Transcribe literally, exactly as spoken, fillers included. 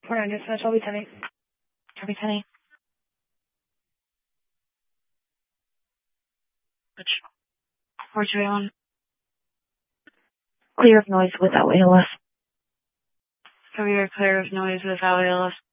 four nine, dispatch, I'll be ten eight. I'll be ten eight. Which, four two eight one. Clear of noise without A L S. So we are clear of noise without A L S.